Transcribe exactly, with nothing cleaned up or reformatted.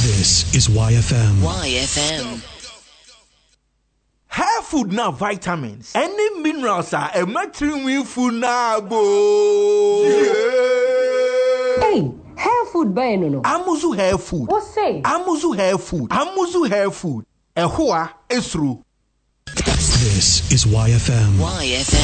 This is Y F M. Y F M. Hair food now vitamins. Any minerals are a matrimony food now, bo. Hey, hair food by no no. Amuzu hair food. What say? Amuzu hair food. Amuzu hair food. Ehua esru. This is Y F M. Y F M.